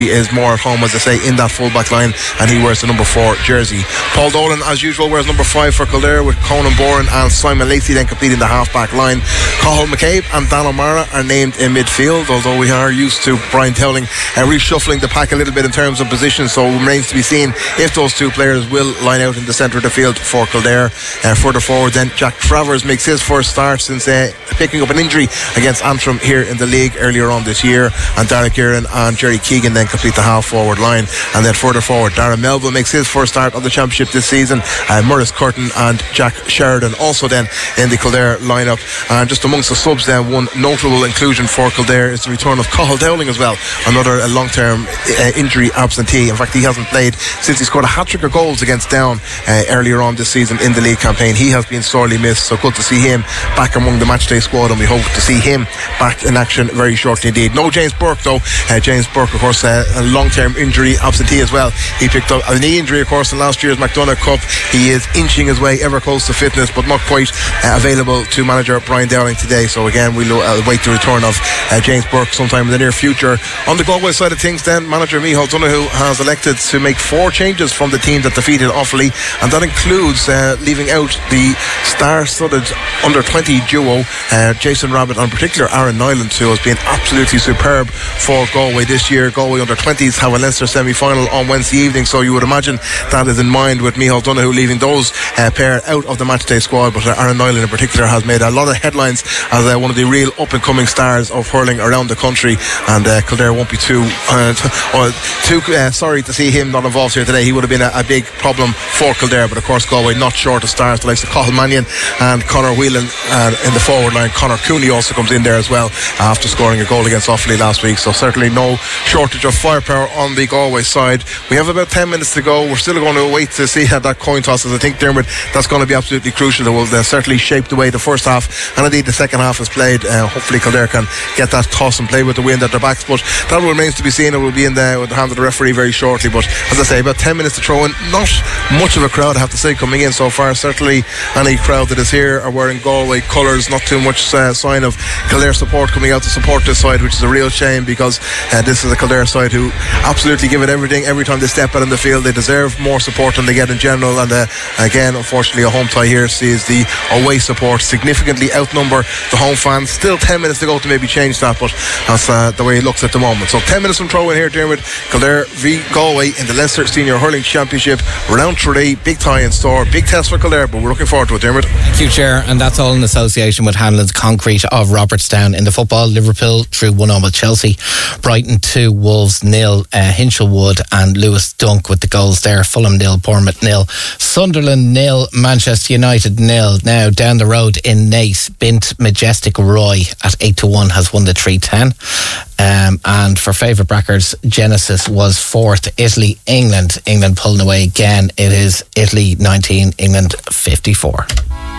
He is more at home, as I say, in that full-back line, and he wears the number 4 jersey. Paul Dolan, as usual, wears number 5 for Kildare, with Conan Boran and Simon Lacey then completing the half-back line. Cathal McCabe and Dan O'Mara are named in midfield, although we are used to Brian Dowling reshuffling the pack a little bit in terms of position, so it remains to be seen if those two players will line out in the centre of the field for Kildare. Further forward then, Jack Travers makes his first start since picking up an injury against Antrim here in the league earlier on this year, and Derek Kieran and Jerry Keegan then complete the half forward line. And then further forward, Darren Melville makes his first start of the championship this season. Murris Curtin and Jack Sheridan also then in the Kildare lineup. And just amongst the subs then, one notable inclusion for Kildare is the return of Cathal Dowling as well, another long-term injury absentee. In fact, he hasn't played since he scored a hat-trick of goals against Down earlier on this season in the league campaign. He has been sorely missed, so good to see him back among the matchday squad, and we hope to see him back in action very shortly indeed. No James Burke though. James Burke, of course, a long-term injury absentee as well. He picked up a knee injury, of course, in last year's McDonagh Cup. He is inching his way ever close to fitness, but not quite available to manager Brian Dowling today. So again, we'll await the return of James Burke sometime in the near future. On the Galway side of things then, manager Micheál Donoghue has elected to make 4 changes from the team that defeated Offaly, and that includes leaving out the star-studded under-20 duo, Jason Rabbit and in particular Aaron Nyland, who has been absolutely superb for Galway this year. Galway under-20s have a Leinster semi-final on Wednesday evening, so you would imagine that is in mind with Micheál Donoghue leaving those pair out of the matchday squad. But Aaron Nyland in particular has made a lot of headlines as one of the real up-and-coming stars of hurling around the country, and Kildare won't be too sorry to see him not involved here today. He would have been a big problem for Kildare, but of course Galway not short of stars, the likes of Cathal Mannion and Conor Whelan. In the forward line, Conor Cooney also comes in there as well after scoring a goal against Offaly last week, so certainly no shortage of firepower on the Galway side. We have about 10 minutes to go. We're still going to wait to see how that coin toss is. I think, Dermot, that's going to be absolutely crucial. It will certainly shape the way the first half and indeed the second half is played. Hopefully Kildare can get that toss and play with the wind at their backs, but that remains to be seen. It will be in the hands of the referee very shortly, but as I say, about 10 minutes to throw in. Not much of a crowd, I have to say, coming in so far. Certainly any crowd that is here are wearing Galway colours. Not too much sign of Kildare support coming out to support this side, which is a real shame, because this is a Kildare side who absolutely give it everything every time they step out in the field. They deserve more support than they get in general, and again, unfortunately, a home tie here sees the away support significantly outnumber the home fans. Still 10 minutes to go to maybe change that, but that's the way it looks at the moment. So 10 minutes from throw in here, Dermot. Kildare v Galway in the Leinster Senior Hurling Championship, round 3. Big tie in store, big test for Kildare, but we're looking forward to it, Dermot. Thank you, Chair, and that's all in association with Hanlon's Concrete of Robertstown. In the football, Liverpool drew 1-1 with Chelsea, Brighton 2, Wolves 0, Hinchelwood and Lewis Dunk with the goals there. Fulham 0, Bournemouth 0, Sunderland 0, Manchester United 0. Now down the road in Naas, Bint Majestic Roy at 8-1 has won the 3-10. And for favourite brackers, Genesis was 4th. Italy, England pulling away again. It is Italy 19, England 54.